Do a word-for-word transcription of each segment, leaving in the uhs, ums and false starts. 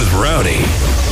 with Rowdy.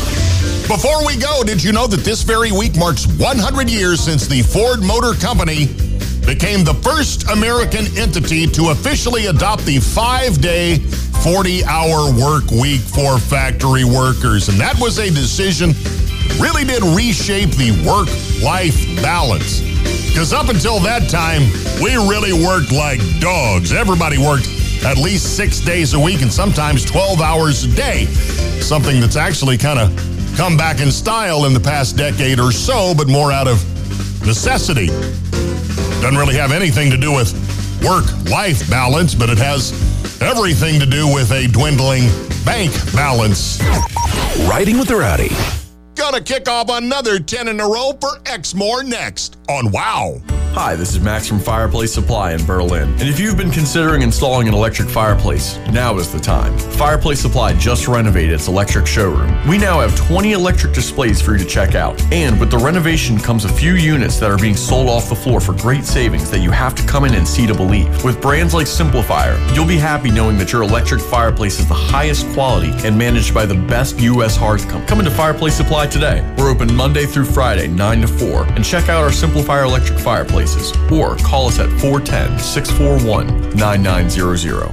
Before we go, did you know that this very week marks one hundred years since the Ford Motor Company became the first American entity to officially adopt the five-day, forty-hour work week for factory workers? And that was a decision that really did reshape the work-life balance. Because up until that time, we really worked like dogs. Everybody worked at least six days a week and sometimes twelve hours a day. Something that's actually kind of come back in style in the past decade or so, but more out of necessity. Doesn't really have anything to do with work-life balance, but it has everything to do with a dwindling bank balance. Riding with Rowdy. Gonna kick off another ten in a row for Exmoor next on Wow. Hi, this is Max from Fireplace Supply in Berlin. And if you've been considering installing an electric fireplace, now is the time. Fireplace Supply just renovated its electric showroom. We now have twenty electric displays for you to check out. And with the renovation comes a few units that are being sold off the floor for great savings that you have to come in and see to believe. With brands like Simplifier, you'll be happy knowing that your electric fireplace is the highest quality and managed by the best U S hearth company. Come into Fireplace Supply today. We're open Monday through Friday, nine to four, and check out our Simplifier electric fireplace. Or call us at four one zero, six four one, nine nine zero zero.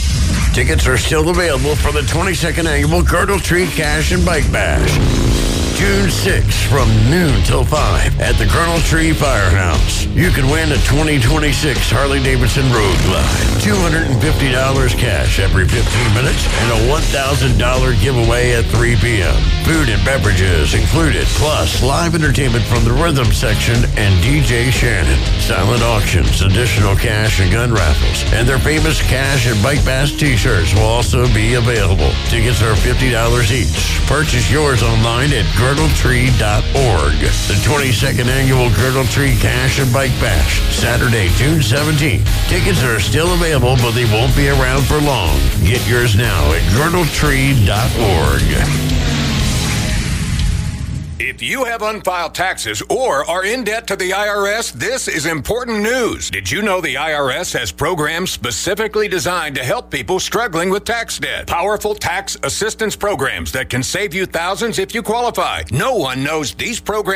Tickets are still available for the twenty-second annual Girdle Tree Cash and Bike Bash. June sixth from noon till five at the Girdle Tree Firehouse. You can win a twenty twenty-six Harley-Davidson Road Glide, two hundred fifty dollars cash every fifteen minutes, and a one thousand dollars giveaway at three p.m. Food and beverages included, plus live entertainment from the rhythm section and D J Shannon. Silent auctions, additional cash and gun raffles, and their famous Cash and Bike Bash t-shirts will also be available. Tickets are fifty dollars each. Purchase yours online at girdle tree dot org. The twenty-second annual Girdle Tree Cash and Bike Bash, Saturday, June seventeenth. Tickets are still available, but they won't be around for long. Get yours now at girdle tree dot org. If you have unfiled taxes or are in debt to the I R S, this is important news. Did you know the I R S has programs specifically designed to help people struggling with tax debt? Powerful tax assistance programs that can save you thousands if you qualify. No one knows these programs